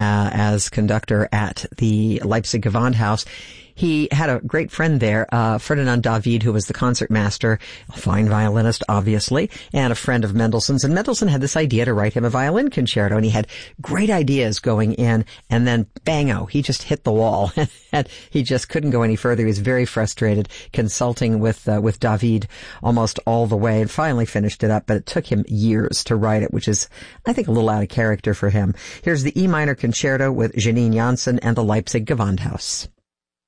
as conductor at the Leipzig Gewandhaus. He had a great friend there, Ferdinand David, who was the concertmaster, a fine violinist, obviously, and a friend of Mendelssohn's. And Mendelssohn had this idea to write him a violin concerto, and he had great ideas going in, and then bango, he just hit the wall. And he just couldn't go any further. He was very frustrated, consulting with David almost all the way, and finally finished it up, but it took him years to write it, which is, I think, a little out of character for him. Here's the E minor concerto with Janine Jansen and the Leipzig Gewandhaus.